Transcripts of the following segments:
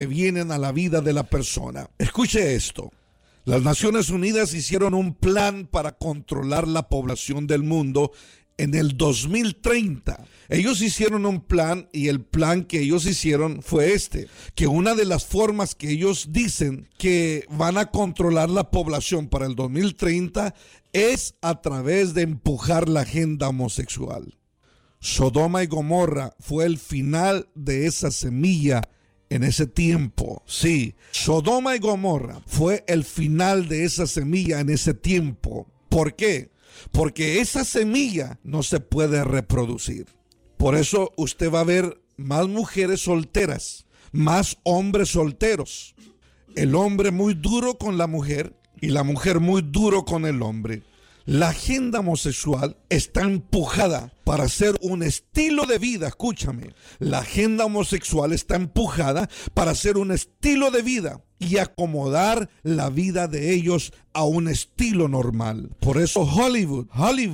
que vienen a la vida de la persona. Escuche esto. Las Naciones Unidas hicieron un plan para controlar la población del mundo en el 2030. Ellos hicieron un plan y el plan que ellos hicieron fue que una de las formas que ellos dicen que van a controlar la población para el 2030 es a través de empujar la agenda homosexual. Sodoma y Gomorra fue el final de esa semilla en ese tiempo. Sí, Sodoma y Gomorra fue el final de esa semilla en ese tiempo. ¿Por qué? Porque esa semilla no se puede reproducir. Por eso usted va a ver más mujeres solteras, más hombres solteros. El hombre muy duro con la mujer y la mujer muy duro con el hombre. La agenda homosexual está empujada para ser un estilo de vida. Escúchame, la agenda homosexual está empujada para ser un estilo de vida y acomodar la vida de ellos a un estilo normal. Por eso Hollywood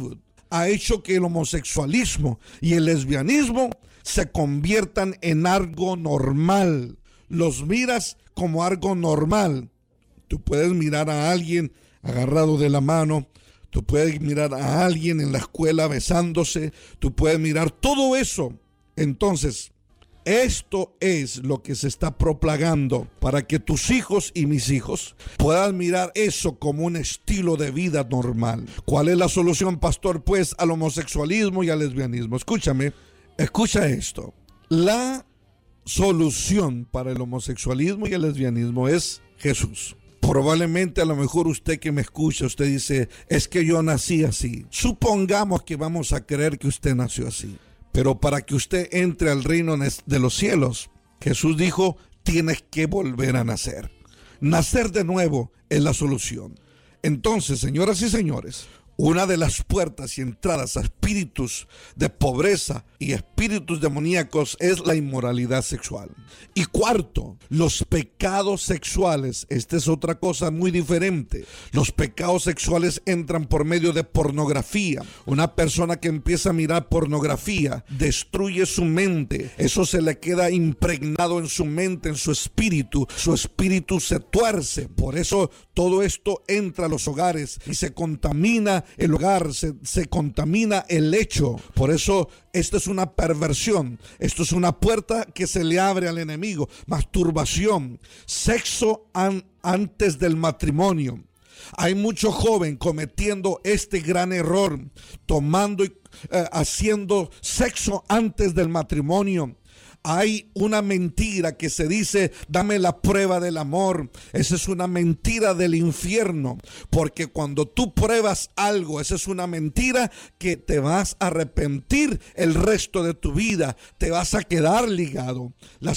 ha hecho que el homosexualismo y el lesbianismo se conviertan en algo normal. Los miras como algo normal. Tú puedes mirar a alguien agarrado de la mano. Tú puedes mirar a alguien en la escuela besándose. Tú puedes mirar todo eso. Entonces, esto es lo que se está propagando para que tus hijos y mis hijos puedan mirar eso como un estilo de vida normal. ¿Cuál es la solución, pastor? Pues al homosexualismo y al lesbianismo. Escúchame, escucha esto. La solución para el homosexualismo y el lesbianismo es Jesús. Probablemente a lo mejor usted que me escucha, usted dice, es que yo nací así. Supongamos que vamos a creer que usted nació así. Pero para que usted entre al reino de los cielos, Jesús dijo, tienes que volver a nacer. Nacer de nuevo es la solución. Entonces, señoras y señores, una de las puertas y entradas a espíritus de pobreza y espíritus demoníacos es la inmoralidad sexual. Y cuarto, los pecados sexuales. Esta es otra cosa muy diferente. Los pecados sexuales entran por medio de pornografía. Una persona que empieza a mirar pornografía destruye su mente. Eso se le queda impregnado en su mente, en su espíritu. Su espíritu se tuerce. Por eso todo esto entra a los hogares y se contamina el hogar, se contamina el lecho. Por eso esto es una perversión. Esto es una puerta que se le abre al enemigo. Masturbación, sexo antes del matrimonio. Hay mucho joven cometiendo este gran error, tomando y haciendo sexo antes del matrimonio. Hay una mentira que se dice, dame la prueba del amor. Esa es una mentira del infierno, porque cuando tú pruebas algo, esa es una mentira que te vas a arrepentir el resto de tu vida, te vas a quedar ligado.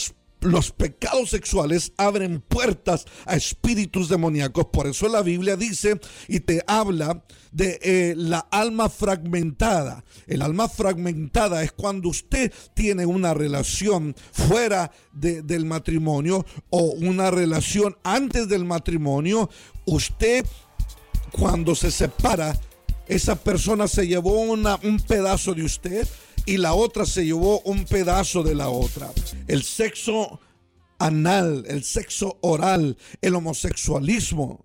Los pecados sexuales abren puertas a espíritus demoníacos. Por eso la Biblia dice y te habla de la alma fragmentada. El alma fragmentada es cuando usted tiene una relación fuera del matrimonio o una relación antes del matrimonio. Usted, cuando se separa, esa persona se llevó un pedazo de usted y la otra se llevó un pedazo de la otra. El sexo anal, el sexo oral, el homosexualismo,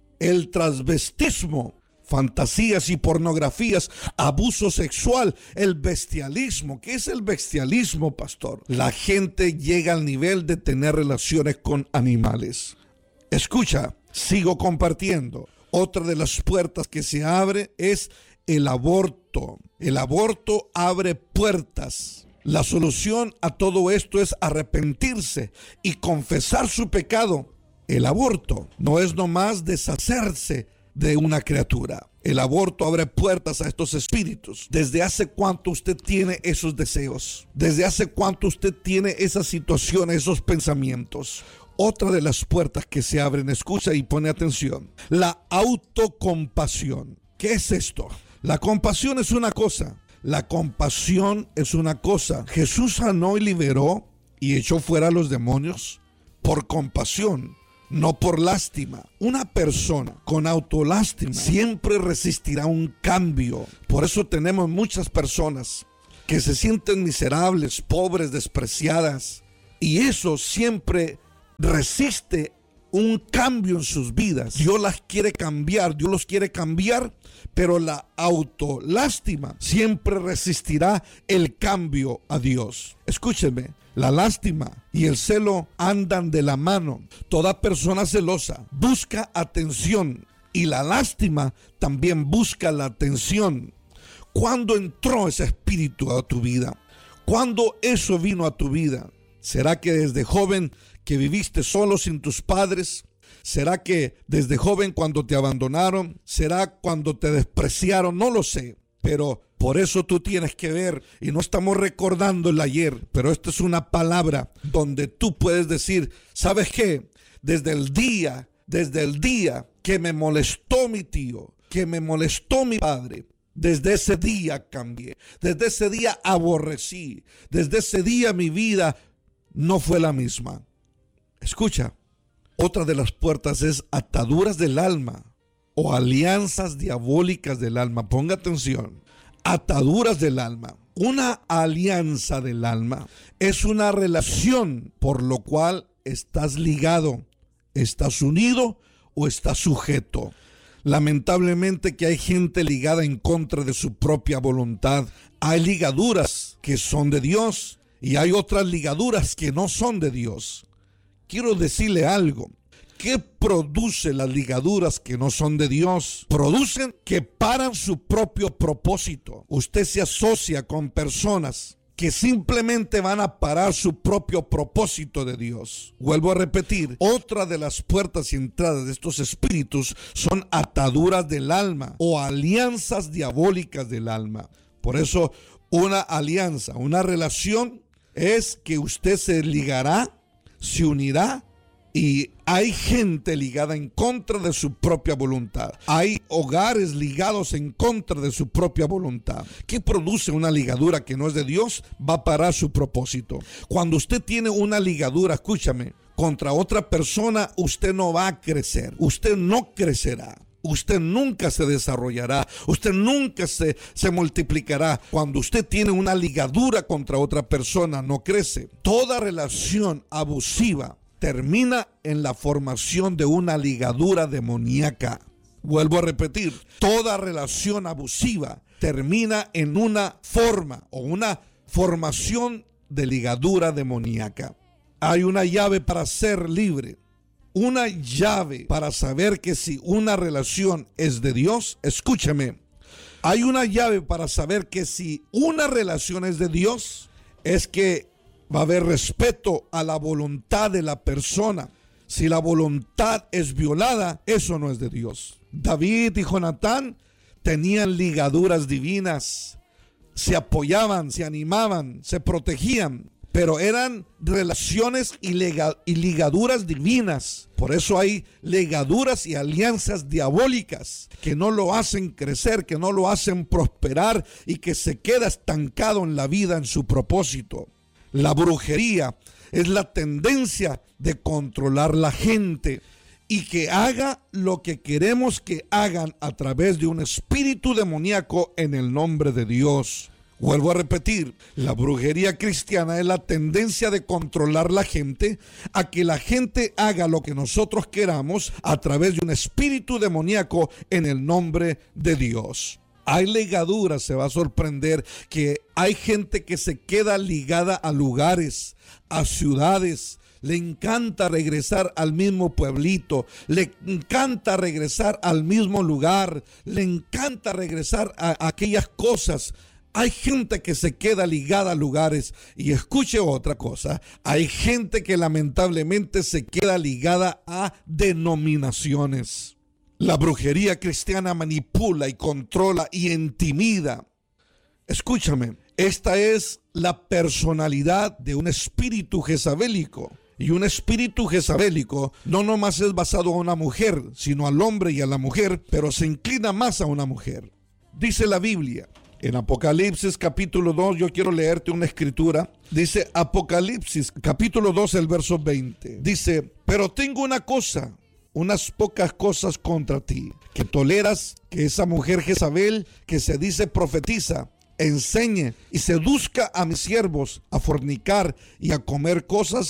el transvestismo, fantasías y pornografías, abuso sexual, el bestialismo. ¿Qué es el bestialismo, pastor? La gente llega al nivel de tener relaciones con animales. Escucha, sigo compartiendo. Otra de las puertas que se abre es el aborto. El aborto abre puertas. La solución a todo esto es arrepentirse y confesar su pecado. El aborto no es nomás deshacerse de una criatura. El aborto abre puertas a estos espíritus. ¿Desde hace cuánto usted tiene esos deseos? ¿Desde hace cuánto usted tiene esas situaciones, esos pensamientos? Otra de las puertas que se abren, escucha y pone atención, la autocompasión. ¿Qué es esto? La compasión es una cosa. La compasión es una cosa. Jesús sanó y liberó y echó fuera a los demonios por compasión, no por lástima. Una persona con autolástima siempre resistirá un cambio. Por eso tenemos muchas personas que se sienten miserables, pobres, despreciadas. Y eso siempre resiste un cambio en sus vidas. Dios las quiere cambiar, Dios los quiere cambiar, pero la autolástima siempre resistirá el cambio a Dios. Escúcheme, la lástima y el celo andan de la mano. Toda persona celosa busca atención y la lástima también busca la atención. ¿Cuándo entró ese espíritu a tu vida? ¿Cuándo eso vino a tu vida? ¿Será que desde joven que viviste solo sin tus padres? ¿Será que desde joven cuando te abandonaron? ¿Será cuando te despreciaron? No lo sé, pero por eso tú tienes que ver, y no estamos recordando el ayer, pero esta es una palabra donde tú puedes decir, ¿sabes qué? Desde el día que me molestó mi tío, que me molestó mi padre, desde ese día cambié, desde ese día aborrecí, desde ese día mi vida no fue la misma. Escucha, otra de las puertas es ataduras del alma o alianzas diabólicas del alma. Ponga atención, ataduras del alma. Una alianza del alma es una relación por lo cual estás ligado, estás unido o estás sujeto. Lamentablemente que hay gente ligada en contra de su propia voluntad. Hay ligaduras que son de Dios y hay otras ligaduras que no son de Dios. Quiero decirle algo. ¿Qué produce las ligaduras que no son de Dios? Producen que paran su propio propósito. Usted se asocia con personas que simplemente van a parar su propio propósito de Dios. Vuelvo a repetir, otra de las puertas y entradas de estos espíritus son ataduras del alma o alianzas diabólicas del alma. Por eso, una alianza, una relación es que usted se ligará, se unirá, y hay gente ligada en contra de su propia voluntad. Hay hogares ligados en contra de su propia voluntad. ¿Qué produce una ligadura que no es de Dios? Va a parar su propósito. Cuando usted tiene una ligadura, escúchame, contra otra persona, usted no va a crecer. Usted no crecerá. Usted nunca se desarrollará, usted nunca se multiplicará. Cuando usted tiene una ligadura contra otra persona, no crece. Toda relación abusiva termina en la formación de una ligadura demoníaca. Vuelvo a repetir, toda relación abusiva termina en una forma o una formación de ligadura demoníaca. Hay una llave para ser libre. Una llave para saber que si una relación es de Dios, escúchame, hay una llave para saber que si una relación es de Dios, es que va a haber respeto a la voluntad de la persona. Si la voluntad es violada, eso no es de Dios. David y Jonatán tenían ligaduras divinas, se apoyaban, se animaban, se protegían. Pero eran relaciones y ligaduras divinas. Por eso hay ligaduras y alianzas diabólicas que no lo hacen crecer, que no lo hacen prosperar y que se queda estancado en la vida, en su propósito. La brujería es la tendencia de controlar la gente y que haga lo que queremos que hagan a través de un espíritu demoníaco en el nombre de Dios. Vuelvo a repetir, la brujería cristiana es la tendencia de controlar la gente a que la gente haga lo que nosotros queramos a través de un espíritu demoníaco en el nombre de Dios. Hay ligaduras, se va a sorprender que hay gente que se queda ligada a lugares, a ciudades. Le encanta regresar al mismo pueblito, le encanta regresar al mismo lugar, le encanta regresar a aquellas cosas. Hay gente que se queda ligada a lugares y escuche otra cosa, hay gente que lamentablemente se queda ligada a denominaciones. La brujería cristiana manipula y controla y intimida. Escúchame, esta es la personalidad de un espíritu jezabélico. Y un espíritu jezabélico no nomás es basado en una mujer, sino al hombre y a la mujer, pero se inclina más a una mujer. Dice la Biblia, en Apocalipsis capítulo 2, yo quiero leerte una escritura. Dice Apocalipsis capítulo 2, el verso 20. Dice, pero tengo una cosa, unas pocas cosas contra ti, que toleras que esa mujer Jezabel, que se dice profetiza, enseñe y seduzca a mis siervos a fornicar y a comer cosas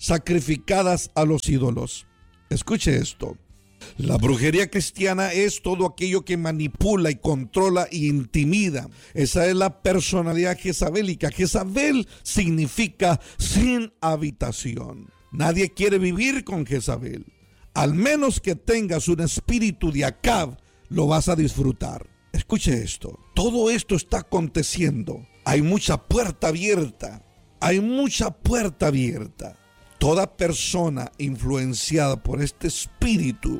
sacrificadas a los ídolos. Escuche esto. La brujería cristiana es todo aquello que manipula y controla e intimida. Esa es la personalidad jezabélica. Jezabel significa sin habitación. Nadie quiere vivir con Jezabel. Al menos que tengas un espíritu de Acab, lo vas a disfrutar. Escuche esto. Todo esto está aconteciendo. Hay mucha puerta abierta. Hay mucha puerta abierta. Toda persona influenciada por este espíritu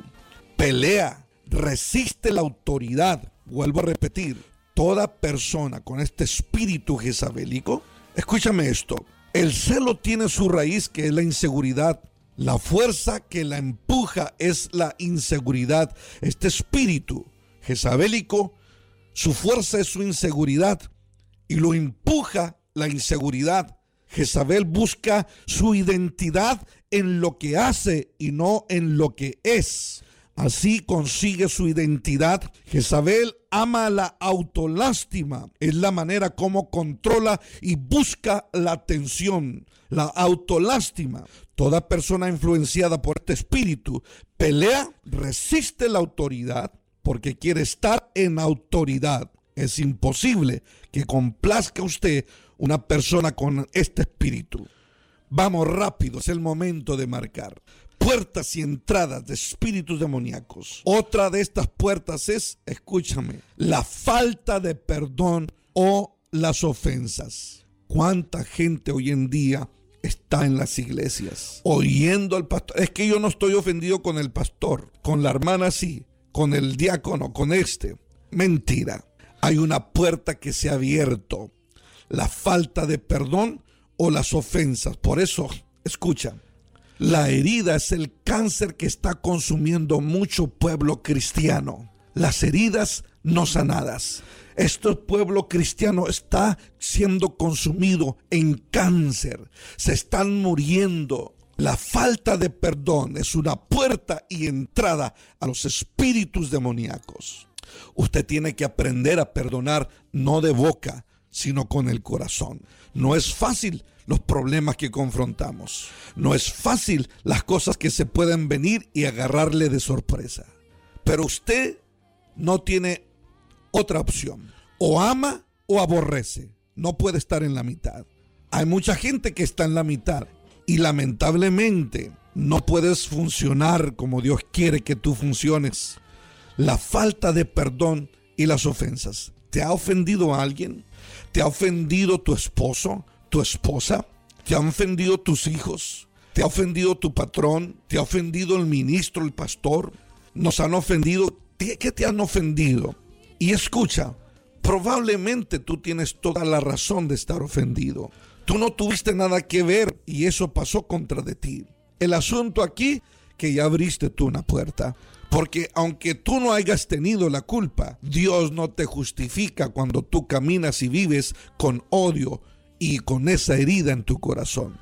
pelea, resiste la autoridad. Vuelvo a repetir, toda persona con este espíritu jezabélico, escúchame esto, el celo tiene su raíz, que es la inseguridad. La fuerza que la empuja es la inseguridad. Este espíritu jezabélico, su fuerza es su inseguridad y lo empuja la inseguridad. Jezabel busca su identidad en lo que hace y no en lo que es. Así consigue su identidad. Jezabel ama la autolástima. Es la manera como controla y busca la atención. La autolástima. Toda persona influenciada por este espíritu pelea, resiste la autoridad porque quiere estar en autoridad. Es imposible que complazca usted una persona con este espíritu. Vamos rápido, es el momento de marcar. Puertas y entradas de espíritus demoníacos. Otra de estas puertas es, escúchame, la falta de perdón o las ofensas. ¿Cuánta gente hoy en día está en las iglesias oyendo al pastor? Es que yo no estoy ofendido con el pastor, con la hermana sí, con el diácono, con este. Mentira. Hay una puerta que se ha abierto. La falta de perdón o las ofensas. Por eso, escucha. La herida es el cáncer que está consumiendo mucho pueblo cristiano. Las heridas no sanadas. Este pueblo cristiano está siendo consumido en cáncer. Se están muriendo. La falta de perdón es una puerta y entrada a los espíritus demoníacos. Usted tiene que aprender a perdonar, no de boca, sino con el corazón. No es fácil los problemas que confrontamos. No es fácil las cosas que se pueden venir y agarrarle de sorpresa. Pero usted no tiene otra opción. O ama o aborrece. No puede estar en la mitad. Hay mucha gente que está en la mitad y lamentablemente no puedes funcionar como Dios quiere que tú funciones. La falta de perdón y las ofensas. ¿Te ha ofendido a alguien? ¿Te ha ofendido tu esposo, tu esposa? ¿Te han ofendido tus hijos? ¿Te ha ofendido tu patrón? ¿Te ha ofendido el ministro, el pastor? ¿Nos han ofendido? ¿Qué te han ofendido? Y escucha, probablemente tú tienes toda la razón de estar ofendido. Tú no tuviste nada que ver y eso pasó contra de ti. El asunto aquí, que ya abriste tú una puerta. Porque aunque tú no hayas tenido la culpa, Dios no te justifica cuando tú caminas y vives con odio y con esa herida en tu corazón.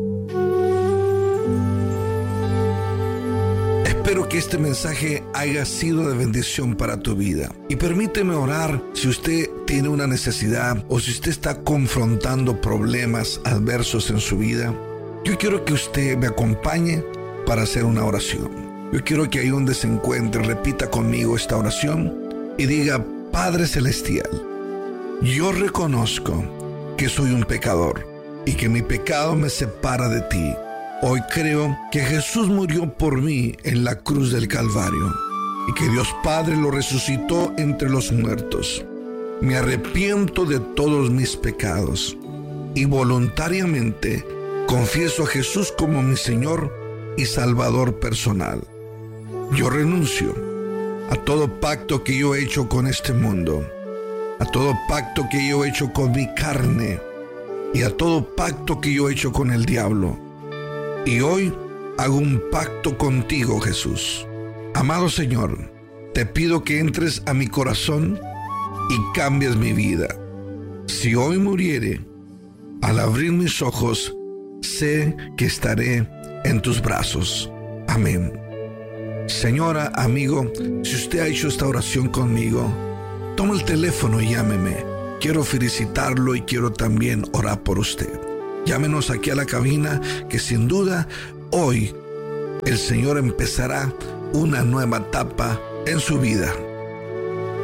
Espero que este mensaje haya sido de bendición para tu vida. Y permíteme orar si usted tiene una necesidad o si usted está confrontando problemas adversos en su vida. Yo quiero que usted me acompañe para hacer una oración. Yo quiero que ahí donde se encuentre repita conmigo esta oración y diga: Padre Celestial, yo reconozco que soy un pecador y que mi pecado me separa de ti. Hoy creo que Jesús murió por mí en la cruz del Calvario y que Dios Padre lo resucitó entre los muertos. Me arrepiento de todos mis pecados y voluntariamente confieso a Jesús como mi Señor y Salvador personal. Yo renuncio a todo pacto que yo he hecho con este mundo, a todo pacto que yo he hecho con mi carne y a todo pacto que yo he hecho con el diablo. Y hoy hago un pacto contigo, Jesús. Amado Señor, te pido que entres a mi corazón y cambies mi vida. Si hoy muriere, al abrir mis ojos, sé que estaré en tus brazos. Amén. Señora, amigo, si usted ha hecho esta oración conmigo, toma el teléfono y llámeme. Quiero felicitarlo y quiero también orar por usted. Llámenos aquí a la cabina, que sin duda hoy el Señor empezará una nueva etapa en su vida.